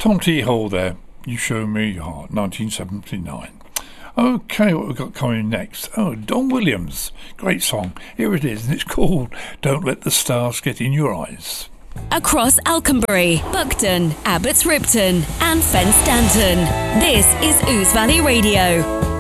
Tom T. Hall there, You Show Me Your Heart, 1979. Okay, what we've got coming next? Oh, Don Williams. Great song. Here it is, and it's called Don't Let the Stars Get in Your Eyes. Across Alconbury, Buckton, Abbots Ripton and Fen Stanton, this is Ouse Valley Radio.